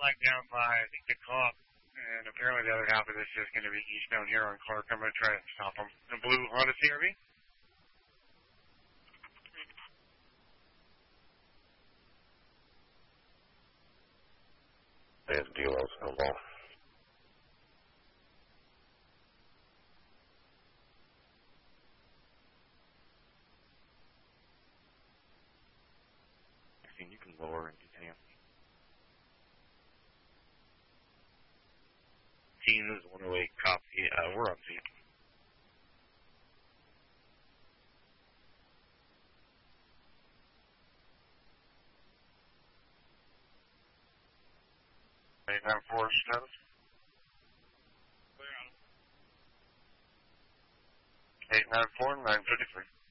flag down by, I think, the co-op. And apparently the other half of this is going to be eastbound here on Clark. I'm going to try to stop them. The blue Honda CRV. There's Delos, hello. You can lower and detain. Team is 108, copy. We're on scene. Eight 9-4 status. Clear on. 894 953.